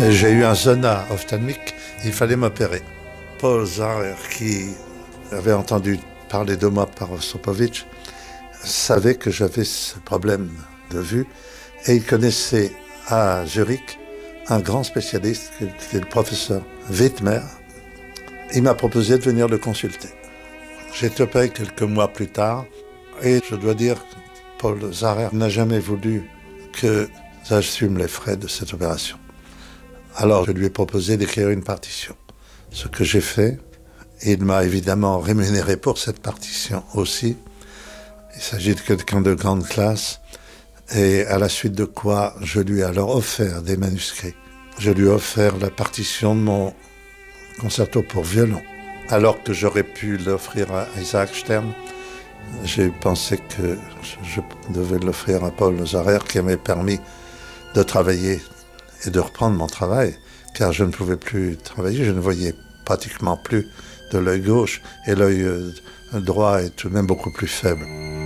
J'ai eu un zona ophtalmique, il fallait m'opérer. Paul Zarer, qui avait entendu parler de moi par Rostropovitch, savait que j'avais ce problème de vue et il connaissait à Zurich un grand spécialiste qui était le professeur Wittmer. Il m'a proposé de venir le consulter. J'ai été opéré quelques mois plus tard et je dois dire que Paul Zarer n'a jamais voulu que j'assume les frais de cette opération. Alors je lui ai proposé d'écrire une partition, ce que j'ai fait. Il m'a évidemment rémunéré pour cette partition aussi. Il s'agit de quelqu'un de grande classe et à la suite de quoi je lui ai alors offert des manuscrits. Je lui ai offert la partition de mon concerto pour violon. Alors que j'aurais pu l'offrir à Isaac Stern, j'ai pensé que je devais l'offrir à Paul Zarer qui m'avait permis de travailler et de reprendre mon travail, car je ne pouvais plus travailler, je ne voyais pratiquement plus de l'œil gauche et l'œil droit est tout de même beaucoup plus faible.